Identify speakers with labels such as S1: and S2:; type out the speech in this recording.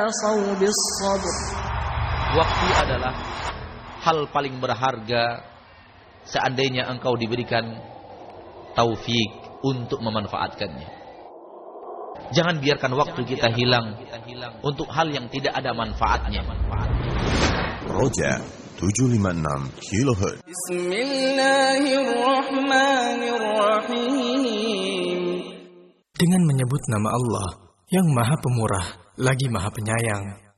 S1: Waktu adalah hal paling berharga seandainya engkau diberikan taufik untuk memanfaatkannya. Jangan biarkan waktu kita hilang untuk hal yang tidak ada manfaatnya.
S2: Roja 756 kHz.
S3: Bismillahirrahmanirrahim. Dengan menyebut nama Allah yang Maha Pemurah lagi Maha Penyayang.